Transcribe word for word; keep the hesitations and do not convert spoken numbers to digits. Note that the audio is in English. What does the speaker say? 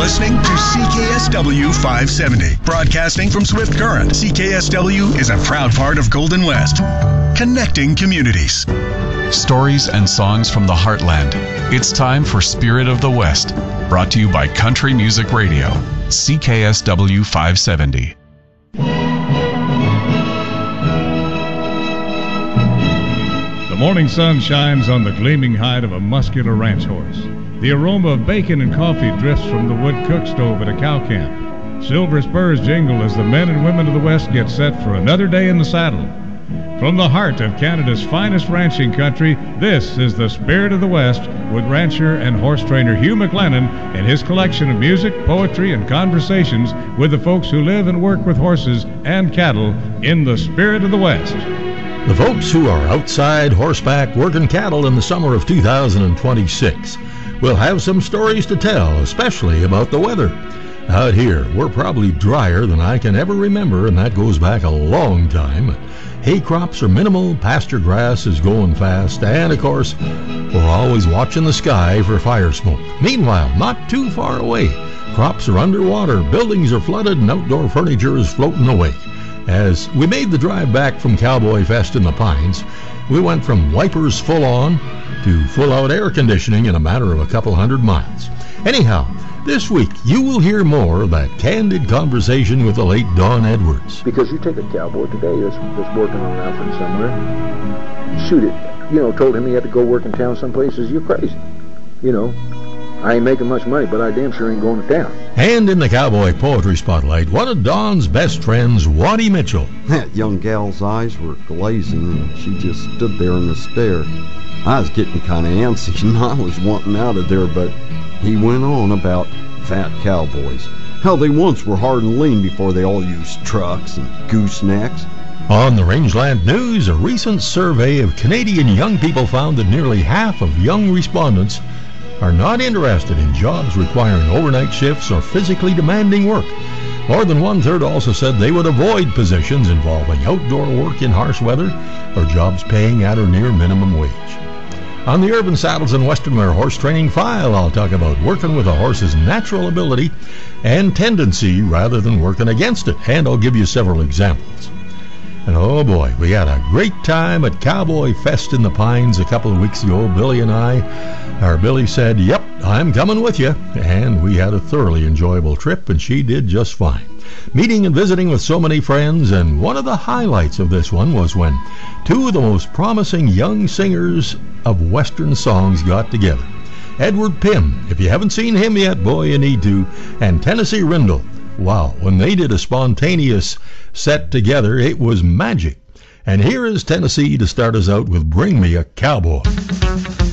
listening to C K S W five seventy. Broadcasting from Swift Current, C K S W is a proud part of Golden West. Connecting communities. Stories and songs from the heartland. It's time for Spirit of the West. Brought to you by Country Music Radio. C K S W five seventy. The morning sun shines on the gleaming hide of a muscular ranch horse. The aroma of bacon and coffee drifts from the wood cook stove at a cow camp. Silver spurs jingle as the men and women of the West get set for another day in the saddle. From the heart of Canada's finest ranching country, this is the Spirit of the West with rancher and horse trainer Hugh McLennan and his collection of music, poetry, and conversations with the folks who live and work with horses and cattle in the Spirit of the West. The folks who are outside horseback working cattle in the summer of two thousand twenty-six will have some stories to tell, especially about the weather. Out here, we're probably drier than I can ever remember, and that goes back a long time. Hay crops are minimal, pasture grass is going fast, and of course, we're always watching the sky for fire smoke. Meanwhile, not too far away, crops are underwater, buildings are flooded, and outdoor furniture is floating away. As we made the drive back from Cowboy Fest in the Pines, we went from wipers full on to full-out air conditioning in a matter of a couple hundred miles. Anyhow, this week you will hear more of that candid conversation with the late Don Edwards. Because you take a cowboy today that's, that's working on an outfit somewhere, shoot it, you know, told him he had to go work in town some places, you're crazy. You know, I ain't making much money, but I damn sure ain't going to town. And in the Cowboy Poetry Spotlight, one of Don's best friends, Waddy Mitchell. That young gal's eyes were glazing, and she just stood there in the stare. I was getting kind of antsy, and I was wanting out of there, but he went on about fat cowboys. How they once were hard and lean before they all used trucks and goosenecks. On the Rangeland News, a recent survey of Canadian young people found that nearly half of young respondents are not interested in jobs requiring overnight shifts or physically demanding work. More than one-third also said they would avoid positions involving outdoor work in harsh weather or jobs paying at or near minimum wage. On the Urban Saddles and Western Wear Horse Training File, I'll talk about working with a horse's natural ability and tendency rather than working against it, and I'll give you several examples. And oh boy, we had a great time at Cowboy Fest in the Pines a couple of weeks ago, Billy and I. Our Billy said, yep, I'm coming with you, and we had a thoroughly enjoyable trip, and she did just fine. Meeting and visiting with so many friends, and one of the highlights of this one was when two of the most promising young singers of Western songs got together. Edward Pym, if you haven't seen him yet, boy, you need to, and Tennessee Rindle. Wow, when they did a spontaneous set together, it was magic. And here is Tennessee to start us out with Bring Me a Cowboy.